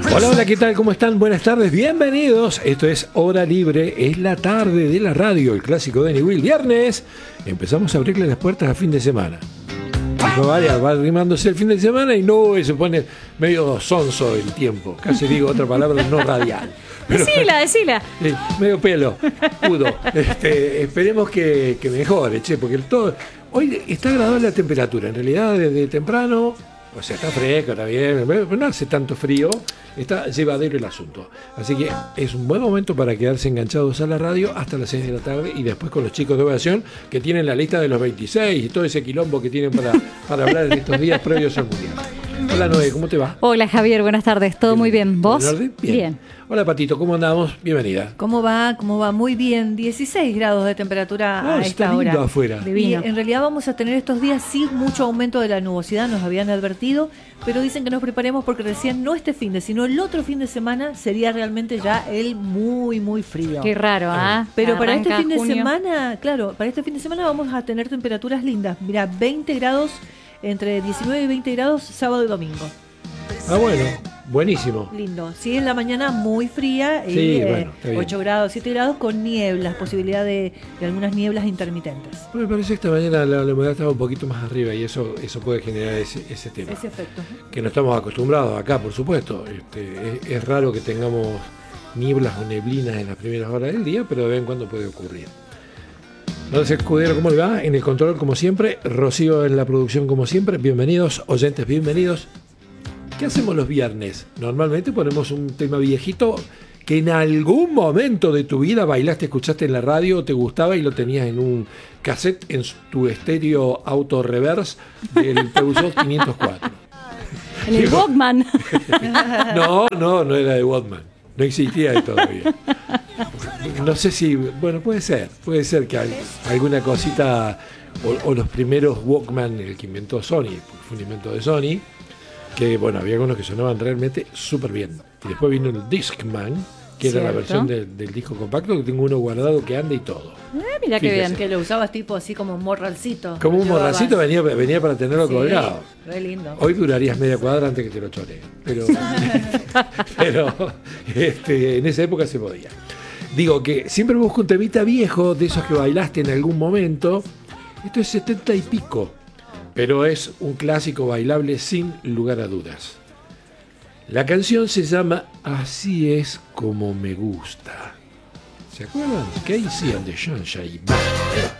Hola, hola, ¿qué tal? ¿Cómo están? Buenas tardes, bienvenidos. Esto es Hora Libre, es la tarde de la radio, el clásico de Will. Viernes, empezamos a abrirle las puertas a fin de semana. Va arrimándose el fin de semana y no se pone medio sonso el tiempo. Casi digo otra palabra no radial. Pero, decila. Medio pelo, pudo. Esperemos que mejore, porque hoy está agradable la temperatura. En realidad, desde temprano, o sea, está fresco, está bien, pero no hace tanto frío. Está llevadero el asunto. Así que es un buen momento para quedarse enganchados a la radio hasta las 6 de la tarde y después con los chicos de Ovación que tienen la lista de los 26 y todo ese quilombo que tienen para hablar en estos días previos al Mundial. Hola Noé, ¿cómo te va? Hola Javier, buenas tardes, ¿todo muy bien? ¿Vos? ¿En orden? Bien. Hola Patito, ¿cómo andamos? Bienvenida. ¿Cómo va? Muy bien, 16 grados de temperatura a esta hora. Lindo afuera. Y en realidad vamos a tener estos días sí mucho aumento de la nubosidad, nos habían advertido, pero dicen que nos preparemos porque recién no este fin de, sino el otro fin de semana sería realmente ya el muy frío. Qué raro, ¿ah? Pero para este fin de junio. semana, claro, para este fin de semana vamos a tener temperaturas lindas. Mira, 20 grados, entre 19 y 20 grados sábado y domingo. Ah, bueno, buenísimo. Lindo. Sí, en la mañana muy fría, Sí, bueno, está bien. 8 grados, 7 grados con nieblas, posibilidad de algunas nieblas intermitentes. Me parece que esta mañana la humedad estaba un poquito más arriba y eso puede generar ese tema. Ese efecto. Que no estamos acostumbrados acá, por supuesto. Es raro que tengamos nieblas o neblinas en las primeras horas del día, pero de vez en cuando puede ocurrir. Entonces, Escudero, ¿cómo le va? En el control, como siempre. Rocío en la producción, como siempre. Bienvenidos, oyentes, bienvenidos. ¿Qué hacemos los viernes? Normalmente ponemos un tema viejito que en algún momento de tu vida bailaste, escuchaste en la radio, te gustaba y lo tenías en un cassette en tu estéreo auto reverse del Peugeot 504. En el Walkman. No era de Walkman. No existía de todavía. No sé si, bueno, puede ser que alguna cosita, o los primeros Walkman, el que inventó Sony, porque fue un invento de Sony, que bueno, había algunos que sonaban realmente súper bien. Y después vino el Discman, que era la versión del disco compacto, que tengo uno guardado que anda y todo. Mira qué bien. Que lo usabas tipo así como un morralcito. Como un morracito venía para tenerlo colgado. Re lindo. Hoy durarías media cuadra antes que te lo choree. Pero en esa época se podía. Digo que siempre busco un temita viejo, de esos que bailaste en algún momento. Esto es 70 y pico, pero es un clásico bailable sin lugar a dudas. La canción se llama Así es como me gusta. ¿Se acuerdan? Casey and the Sunshine Band.